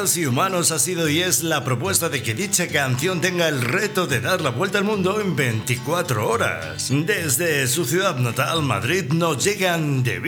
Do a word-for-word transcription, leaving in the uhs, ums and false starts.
Dios y humanos ha sido y es la propuesta de que dicha canción tenga el reto de dar la vuelta al mundo en veinticuatro horas. Desde su ciudad natal, Madrid, nos llegan de